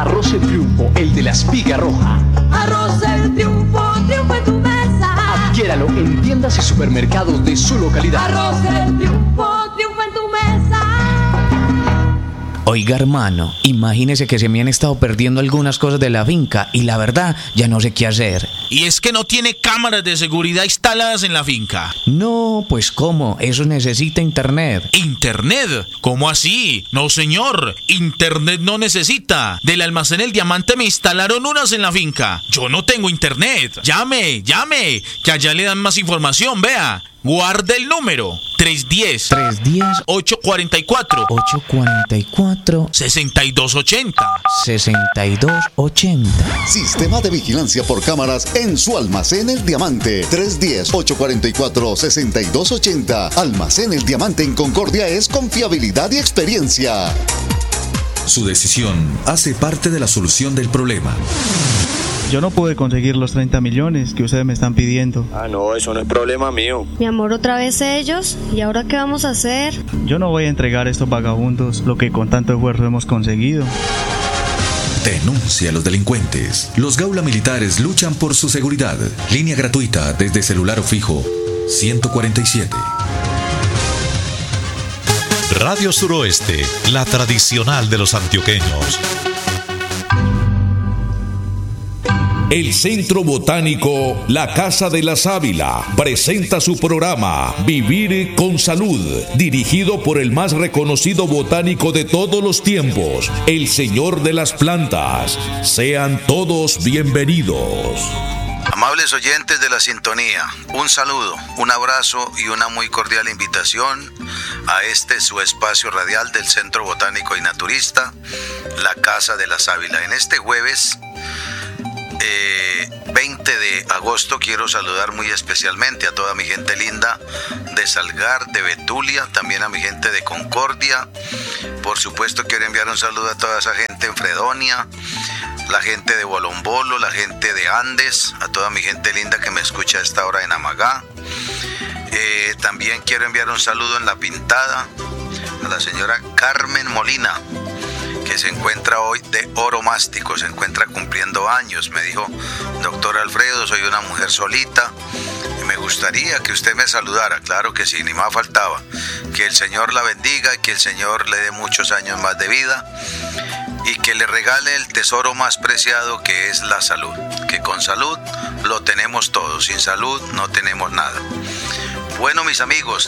Arroz El Triunfo, el de la espiga roja. Arroz El Triunfo, triunfo en tu mesa. Adquiéralo en tiendas y supermercados de su localidad. Arroz El Triunfo, triunfo en tu mesa. Oiga, hermano, imagínese que se me han estado perdiendo algunas cosas de la finca y la verdad ya no sé qué hacer. Y es que no tiene cámaras de seguridad instaladas en la finca. No, pues ¿cómo? Eso necesita internet. ¿Internet? ¿Cómo así? No, señor, internet no necesita. Del almacén El Diamante me instalaron unas en la finca. Yo no tengo internet. Llame, que allá le dan más información, vea. Guarde el número 310-844 6280. Sistema de vigilancia por cámaras en su almacén El Diamante. 310-844-6280. Almacén El Diamante en Concordia es confiabilidad y experiencia. Su decisión hace parte de la solución del problema. Yo no pude conseguir los 30 millones que ustedes me están pidiendo. No, eso no es problema mío. Mi amor, otra vez ellos. ¿Y ahora qué vamos a hacer? Yo no voy a entregar a estos vagabundos lo que con tanto esfuerzo hemos conseguido. Denuncia a los delincuentes. Los Gaula Militares luchan por su seguridad. Línea gratuita desde celular o fijo 147. Radio Suroeste, la tradicional de los antioqueños. El Centro Botánico La Casa de la Sábila presenta su programa Vivir con Salud, dirigido por el más reconocido botánico de todos los tiempos, el Señor de las Plantas. Sean todos bienvenidos. Amables oyentes de la sintonía, un saludo, un abrazo y una muy cordial invitación a su espacio radial del Centro Botánico y Naturista, La Casa de la Sábila. En este jueves 20 de agosto quiero saludar muy especialmente a toda mi gente linda de Salgar, de Betulia, también a mi gente de Concordia. Por supuesto quiero enviar un saludo a toda esa gente en Fredonia, la gente de Bolombolo, la gente de Andes, a toda mi gente linda que me escucha a esta hora en Amagá. También quiero enviar un saludo en La Pintada a la señora Carmen Molina, que se encuentra hoy de oromástico, se encuentra cumpliendo años. Me dijo: doctor Alfredo, soy una mujer solita y me gustaría que usted me saludara. Claro que sí, ni más faltaba. Que el Señor la bendiga y que el Señor le dé muchos años más de vida y que le regale el tesoro más preciado, que es la salud. Que con salud lo tenemos todo, sin salud no tenemos nada. Bueno, mis amigos,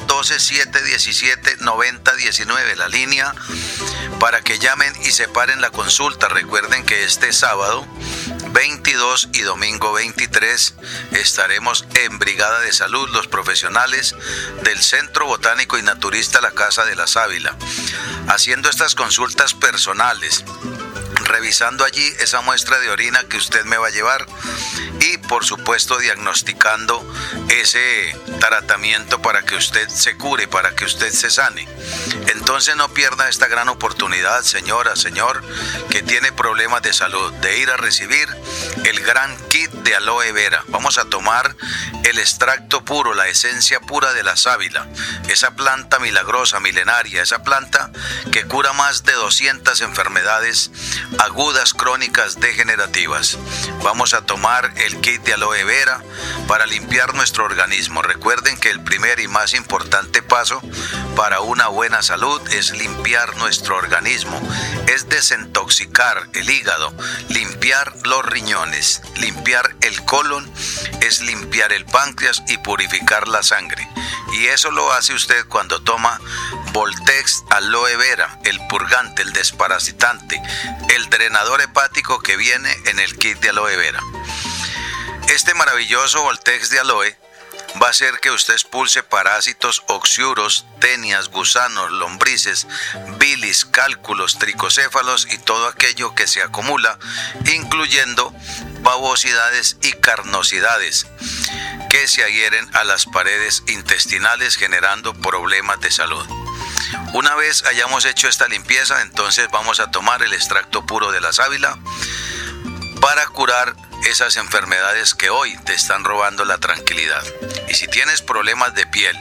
312-717-9019, la línea para que llamen y separen la consulta. Recuerden que este sábado 22 y domingo 23 estaremos en Brigada de Salud, los profesionales del Centro Botánico y Naturista La Casa de la Sábila, haciendo estas consultas personales, revisando allí esa muestra de orina que usted me va a llevar y por supuesto diagnosticando ese tratamiento para que usted se cure, para que usted se sane. Entonces no pierda esta gran oportunidad, señora, señor, que tiene problemas de salud, de ir a recibir el gran kit de aloe vera. Vamos a tomar el extracto puro, la esencia pura de la sábila, esa planta milagrosa, milenaria, esa planta que cura más de 200 enfermedades agudas, crónicas, degenerativas. Vamos a tomar el kit de aloe vera para limpiar nuestro organismo. Recuerden que el primer y más importante paso para una buena salud es limpiar nuestro organismo, es desintoxicar el hígado, limpiar los riñones, limpiar el colon, es limpiar el páncreas y purificar la sangre. Y eso lo hace usted cuando toma Voltex aloe vera, el purgante, el desparasitante, el drenador hepático que viene en el kit de aloe vera. Este maravilloso Voltex de aloe va a hacer que usted expulse parásitos, oxiuros, tenias, gusanos, lombrices, bilis, cálculos, tricocéfalos y todo aquello que se acumula, incluyendo babosidades y carnosidades que se adhieren a las paredes intestinales, generando problemas de salud. Una vez hayamos hecho esta limpieza, entonces vamos a tomar el extracto puro de la sábila para curar esas enfermedades que hoy te están robando la tranquilidad. Y si tienes problemas de piel,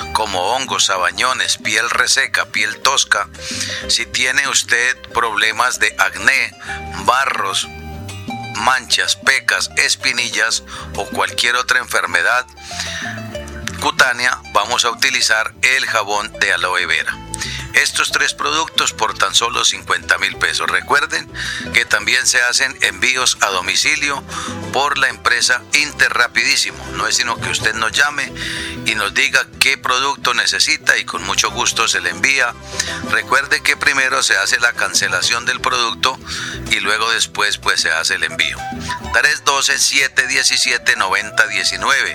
como hongos, sabañones, piel reseca, piel tosca. Si tiene usted problemas de acné, barros, manchas, pecas, espinillas o cualquier otra enfermedad cutánea, vamos a utilizar el jabón de aloe vera. Estos 3 productos por tan solo 50,000 pesos. Recuerden que también se hacen envíos a domicilio por la empresa Interrapidísimo. No es sino que usted nos llame y nos diga qué producto necesita y con mucho gusto se le envía. Recuerde que primero se hace la cancelación del producto y luego después pues se hace el envío. 312-717-9019.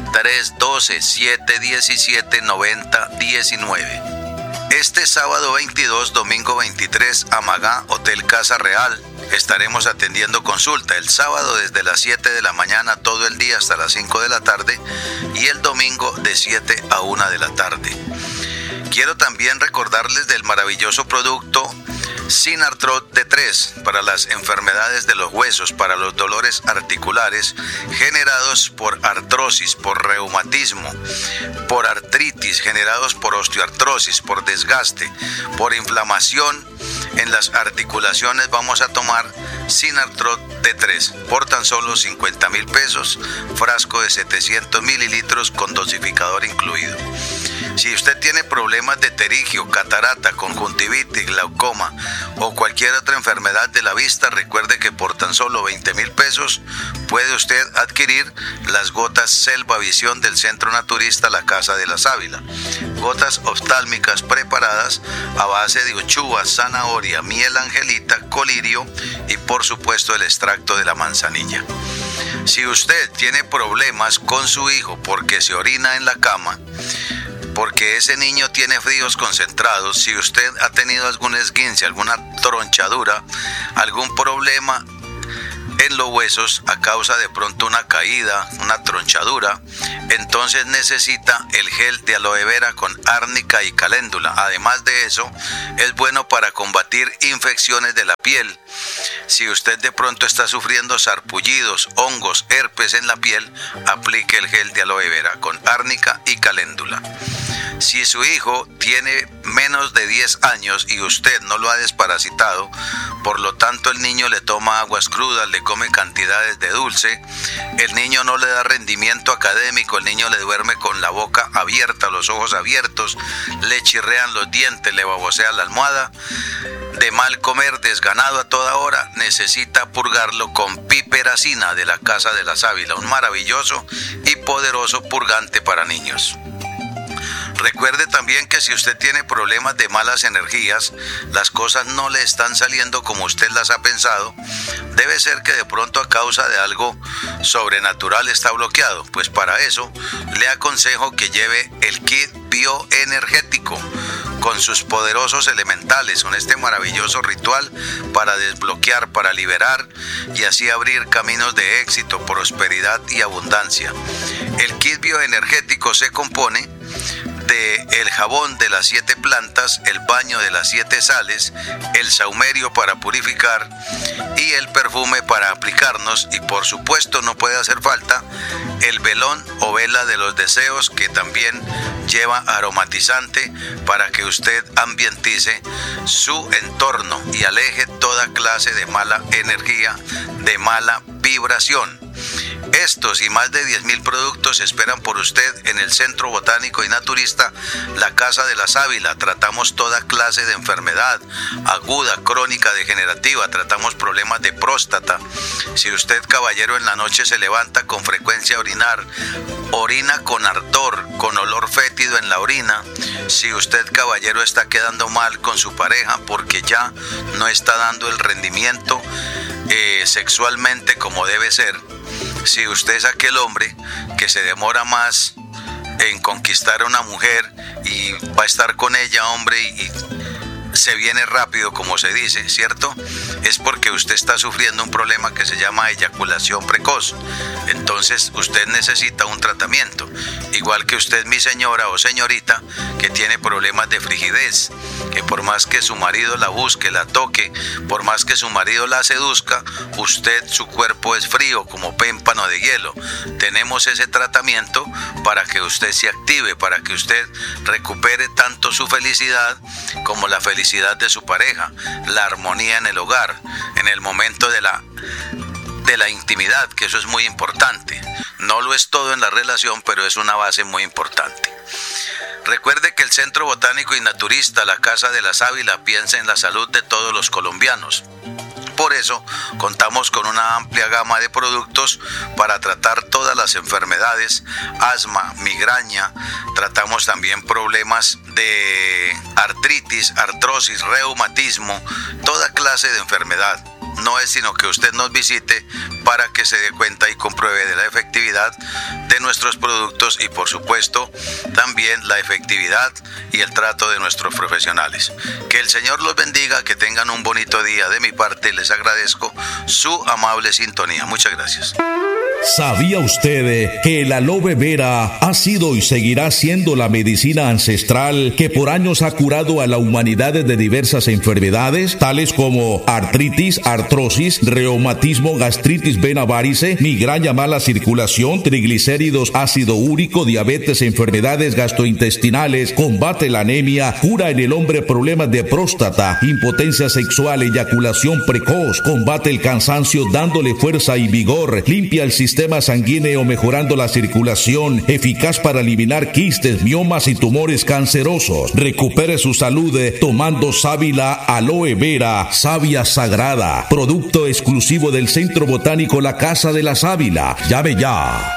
312-717-9019. Este sábado 22, domingo 23, Amagá, Hotel Casa Real, estaremos atendiendo consulta. El sábado desde las 7 de la mañana todo el día hasta las 5 de la tarde y el domingo de 7 a 1 de la tarde. Quiero también recordarles del maravilloso producto Sinartrot D3 para las enfermedades de los huesos, para los dolores articulares generados por artrosis, por reumatismo, por artritis, generados por osteoartrosis, por desgaste, por inflamación en las articulaciones. Vamos a tomar Sinartrot D3 por tan solo 50,000 pesos, frasco de 700 mililitros con dosificador incluido. Si usted tiene problemas de pterigio, catarata, conjuntivitis, glaucoma o cualquier otra enfermedad de la vista, recuerde que por tan solo 20,000 pesos puede usted adquirir las gotas Selva Visión del Centro Naturista La Casa de la Sábila. Gotas oftálmicas preparadas a base de uchúa, zanahoria, miel angelita, colirio y por supuesto el extracto de la manzanilla. Si usted tiene problemas con su hijo porque se orina en la cama, porque ese niño tiene fríos concentrados, si usted ha tenido algún esguince, alguna tronchadura, algún problema en los huesos a causa de pronto una caída, una tronchadura, entonces necesita el gel de aloe vera con árnica y caléndula. Además de eso, es bueno para combatir infecciones de la piel. Si usted de pronto está sufriendo sarpullidos, hongos, herpes en la piel, aplique el gel de aloe vera con árnica y caléndula. Si su hijo tiene menos de 10 años y usted no lo ha desparasitado, por lo tanto el niño le toma aguas crudas, le come cantidades de dulce, el niño no le da rendimiento académico, el niño le duerme con la boca abierta, los ojos abiertos, le chirrean los dientes, le babosea la almohada, de mal comer, desganado a toda hora, necesita purgarlo con piperacina de la Casa de la Sábila, un maravilloso y poderoso purgante para niños. Recuerde también que si usted tiene problemas de malas energías, las cosas no le están saliendo como usted las ha pensado, debe ser que de pronto a causa de algo sobrenatural está bloqueado. Pues para eso le aconsejo que lleve el kit bioenergético con sus poderosos elementales, con este maravilloso ritual para desbloquear, para liberar y así abrir caminos de éxito, prosperidad y abundancia. El kit bioenergético se compone de el jabón de las 7 plantas, el baño de las 7 sales, el saumerio para purificar y el perfume para aplicarnos, y por supuesto no puede hacer falta el velón o vela de los deseos, que también lleva aromatizante para que usted ambientice su entorno y aleje toda clase de mala energía, de mala vibración. Estos y más de 10,000 productos esperan por usted en el Centro Botánico y Naturista La Casa de la Sábila. Tratamos toda clase de enfermedad aguda, crónica, degenerativa. Tratamos problemas de próstata. Si usted, caballero, en la noche se levanta con frecuencia a orinar, orina con ardor, con olor fétido en la orina. Si usted, caballero, está quedando mal con su pareja porque ya no está dando el rendimiento sexualmente como debe ser. Si usted es aquel hombre que se demora más en conquistar a una mujer y va a estar con ella, hombre, y se viene rápido, como se dice, ¿cierto? Es porque usted está sufriendo un problema que se llama eyaculación precoz. Entonces usted necesita un tratamiento. Igual que usted, mi señora o señorita, que tiene problemas de frigidez, que por más que su marido la busque, la toque, por más que su marido la seduzca, usted, su cuerpo es frío como pémpano de hielo. Tenemos ese tratamiento para que usted se active, para que usted recupere tanto su felicidad como la felicidad de su pareja, la armonía en el hogar, en el momento de la intimidad, que eso es muy importante. No lo es todo en la relación, pero es una base muy importante. Recuerde que el Centro Botánico y Naturista, la Casa de la Sábila, piensa en la salud de todos los colombianos. Por eso contamos con una amplia gama de productos para tratar todas las enfermedades, asma, migraña. Tratamos también problemas de artritis, artrosis, reumatismo, toda clase de enfermedad. No es sino que usted nos visite para que se dé cuenta y compruebe de la efectividad de nuestros productos y, por supuesto, también la efectividad y el trato de nuestros profesionales. Que el Señor los bendiga, que tengan un bonito día. De mi parte, les agradezco su amable sintonía. Muchas gracias. ¿Sabía usted que el aloe vera ha sido y seguirá siendo la medicina ancestral que por años ha curado a la humanidad de diversas enfermedades, tales como artritis, artrosis, reumatismo, gastritis, vena varice, migraña, mala circulación, triglicéridos, ácido úrico, diabetes, enfermedades gastrointestinales, combate la anemia, cura en el hombre problemas de próstata, impotencia sexual, eyaculación precoz, combate el cansancio dándole fuerza y vigor, limpia el sistema sanguíneo mejorando la circulación, eficaz para eliminar quistes, miomas y tumores cancerosos. Recupere su salud tomando sábila aloe vera, savia sagrada, producto exclusivo del Centro Botánico La Casa de la Sábila. Llame ya.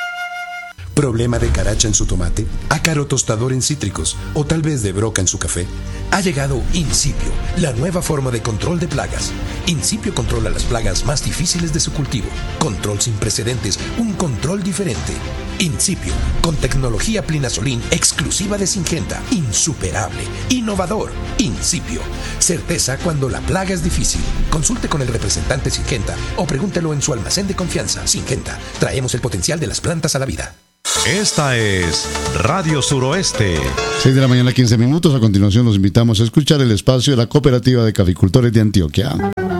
¿Problema de caracha en su tomate? ¿Ácaro tostador en cítricos? ¿O tal vez de broca en su café? Ha llegado Incipio, la nueva forma de control de plagas. Incipio controla las plagas más difíciles de su cultivo. Control sin precedentes, un control diferente. Incipio, con tecnología Plinazolin exclusiva de Syngenta. Insuperable, innovador. Incipio, certeza cuando la plaga es difícil. Consulte con el representante Syngenta o pregúntelo en su almacén de confianza. Syngenta, traemos el potencial de las plantas a la vida. Esta es Radio Suroeste. 6 de la mañana, 15 minutos. A continuación los invitamos a escuchar el espacio de la Cooperativa de Caficultores de Antioquia.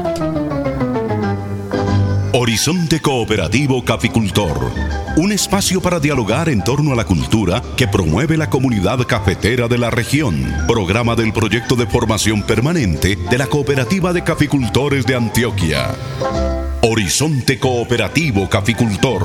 Horizonte Cooperativo Caficultor. Un espacio para dialogar en torno a la cultura que promueve la comunidad cafetera de la región. Programa del proyecto de formación permanente de la Cooperativa de Caficultores de Antioquia. Horizonte Cooperativo Caficultor.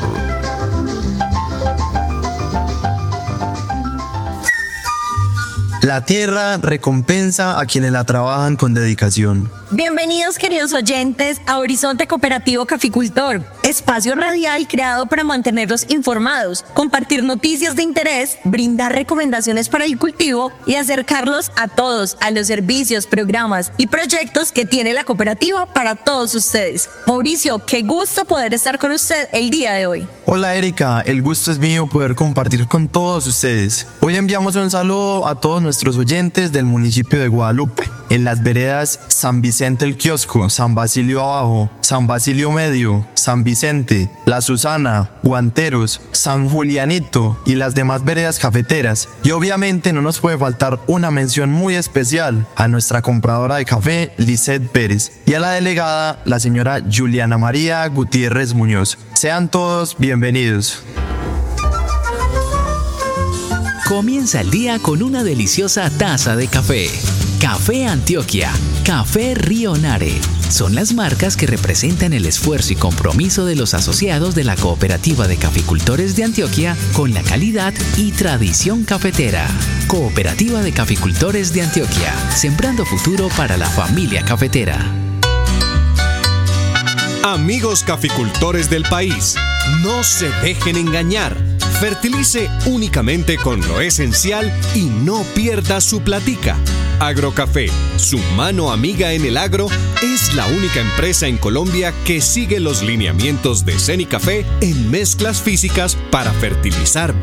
La tierra recompensa a quienes la trabajan con dedicación. Bienvenidos, queridos oyentes, a Horizonte Cooperativo Caficultor, espacio radial creado para mantenerlos informados, compartir noticias de interés, brindar recomendaciones para el cultivo y acercarlos a todos a los servicios, programas y proyectos que tiene la cooperativa para todos ustedes. Mauricio, qué gusto poder estar con usted el día de hoy. Hola Erika, el gusto es mío poder compartir con todos ustedes. Hoy enviamos un saludo a todos nuestros oyentes del municipio de Guadalupe, en las veredas San Vicente el Kiosco, San Basilio Abajo, San Basilio Medio, San Vicente, La Susana, Guanteros, San Julianito y las demás veredas cafeteras. Y obviamente no nos puede faltar una mención muy especial a nuestra compradora de café, Lisette Pérez, y a la delegada, la señora Juliana María Gutiérrez Muñoz. Sean todos bienvenidos. Comienza el día con una deliciosa taza de café. Café Antioquia, Café Río Nare. Son las marcas que representan el esfuerzo y compromiso de los asociados de la Cooperativa de Caficultores de Antioquia con la calidad y tradición cafetera. Cooperativa de Caficultores de Antioquia, sembrando futuro para la familia cafetera. Amigos caficultores del país, no se dejen engañar. Fertilice únicamente con lo esencial y no pierda su platica. Agrocafé, su mano amiga en el agro, es la única empresa en Colombia que sigue los lineamientos de Cenicafé en mezclas físicas para fertilizar